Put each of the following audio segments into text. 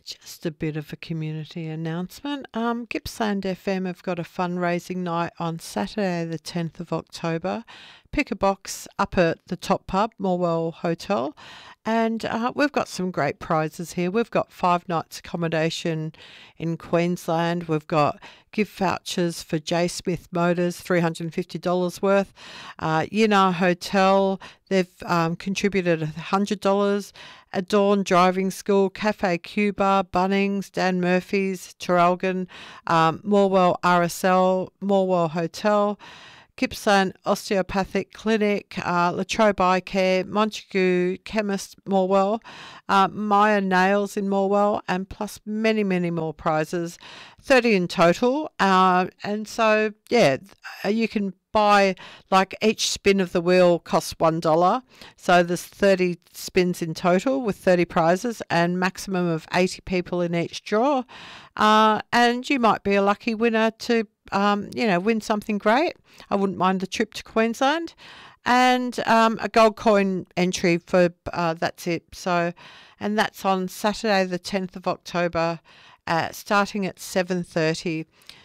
Just a bit of a community announcement. Gippsland FM have got a fundraising night on Saturday the 10th of October. Pick a box up at the Top Pub, Morwell Hotel. And we've got some great prizes here. We've got 5 nights accommodation in Queensland. We've got gift vouchers for J Smith Motors, $350 worth. Yinna Hotel, they've contributed $100. Adorn Driving School, Cafe Cuba, Bunnings, Dan Murphy's, Traralgon, Morwell RSL, Morwell Hotel, Gippsland Osteopathic Clinic, Latrobe Eye Care, Montague Chemist Morwell, Maya Nails in Morwell, and plus many, many more prizes, 30 in total. And so, you can buy, like, each spin of the wheel costs $1. So there's 30 spins in total with 30 prizes and maximum of 80 people in each draw. And you might be a lucky winner to win something great. I wouldn't mind the trip to Queensland, and a gold coin entry for that's it. So, and that's on Saturday the 10th of October, starting at 7:30.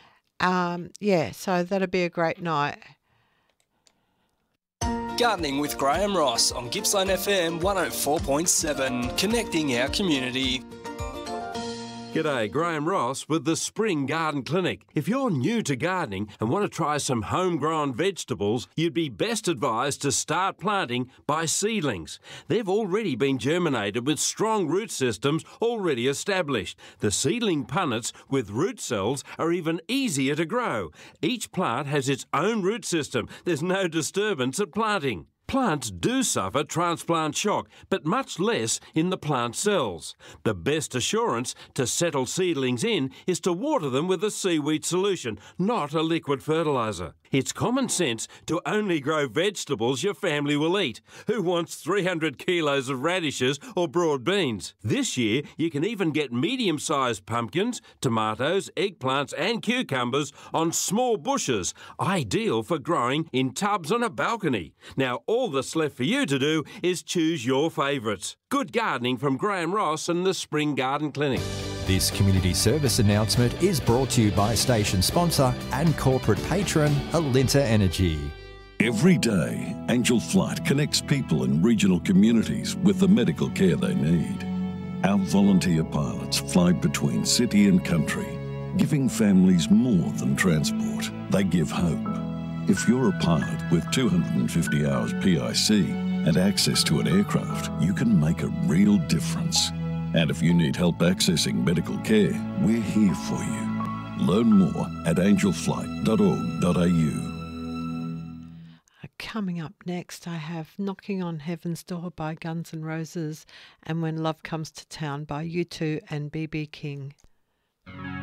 So that'll be a great night. Gardening with Graham Ross on Gippsland FM 104.7, connecting our community. G'day, Graham Ross with the Spring Garden Clinic. If you're new to gardening and want to try some homegrown vegetables, you'd be best advised to start planting by seedlings. They've already been germinated with strong root systems already established. The seedling punnets with root cells are even easier to grow. Each plant has its own root system. There's no disturbance at planting. Plants do suffer transplant shock, but much less in the plant cells. The best assurance to settle seedlings in is to water them with a seaweed solution, not a liquid fertiliser. It's common sense to only grow vegetables your family will eat. Who wants 300 kilos of radishes or broad beans? This year, you can even get medium-sized pumpkins, tomatoes, eggplants and cucumbers on small bushes, ideal for growing in tubs on a balcony. Now, all that's left for you to do is choose your favourites. Good gardening from Graham Ross and the Spring Garden Clinic. This community service announcement is brought to you by station sponsor and corporate patron Alinta Energy. Every day, Angel Flight connects people in regional communities with the medical care they need. Our volunteer pilots fly between city and country, giving families more than transport. They give hope. If you're a pilot with 250 hours PIC and access to an aircraft, you can make a real difference. And if you need help accessing medical care, we're here for you. Learn more at angelflight.org.au. Coming up next, I have Knocking on Heaven's Door by Guns N' Roses and When Love Comes to Town by U2 and B.B. King.